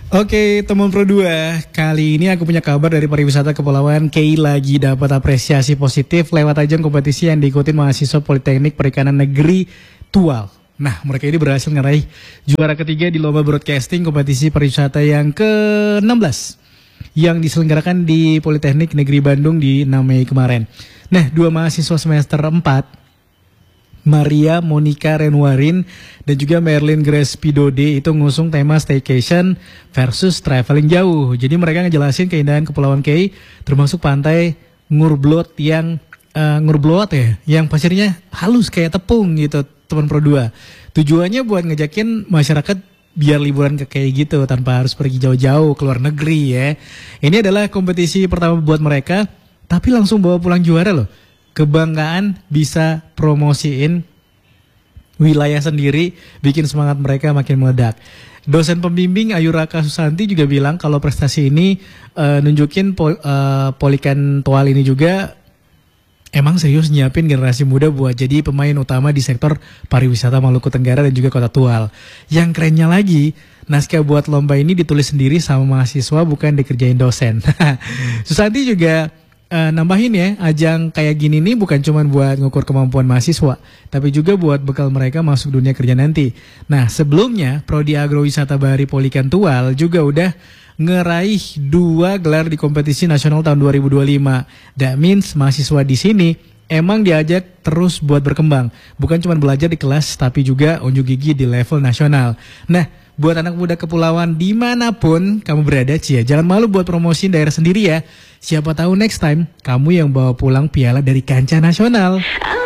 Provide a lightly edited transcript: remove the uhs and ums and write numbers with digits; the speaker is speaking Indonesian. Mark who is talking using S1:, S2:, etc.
S1: Oke, teman Pro 2, kali ini aku punya kabar dari pariwisata Kepulauan Kei lagi dapat apresiasi positif lewat ajang kompetisi yang diikuti mahasiswa Politeknik Perikanan Negeri Tual. Nah, mereka ini berhasil meraih juara ketiga di lomba broadcasting kompetisi pariwisata yang ke-16 yang diselenggarakan di Politeknik Negeri Bandung di 6 Mei kemarin. Nah, dua mahasiswa semester 4, Maria Monica Renwarin dan juga Merlin Grace Pidode itu ngusung tema staycation versus traveling jauh. Jadi mereka ngejelasin keindahan Kepulauan Kei termasuk pantai Ngurblot yang Ngurblot ya, yang pasirnya halus kayak tepung gitu, teman Pro 2. Tujuannya buat ngejakin masyarakat biar liburan ke kayak gitu tanpa harus pergi jauh-jauh ke luar negeri ya. Ini adalah kompetisi pertama buat mereka, tapi langsung bawa pulang juara loh. Kebanggaan bisa promosiin wilayah sendiri, bikin semangat mereka makin meledak. Dosen pembimbing Ayu Raka Susanti juga bilang kalau prestasi ini nunjukin Polikan Tual ini juga emang serius nyiapin generasi muda buat jadi pemain utama di sektor pariwisata Maluku Tenggara dan juga Kota Tual. Yang kerennya lagi, naskah buat lomba ini ditulis sendiri sama mahasiswa, bukan dikerjain dosen. Susanti juga nambahin ya, ajang kayak gini nih bukan cuma buat ngukur kemampuan mahasiswa, tapi juga buat bekal mereka masuk dunia kerja nanti. Nah, sebelumnya Prodi Agrowisata Bahari Polikan Tual juga udah ngeraih 2 gelar di kompetisi nasional tahun 2025. That means mahasiswa di sini emang diajak terus buat berkembang, bukan cuma belajar di kelas, tapi juga unjuk gigi di level nasional. Nah, buat anak muda kepulauan dimanapun kamu berada, Cia, jangan malu buat promosiin daerah sendiri ya. Siapa tahu next time kamu yang bawa pulang piala dari kancah nasional.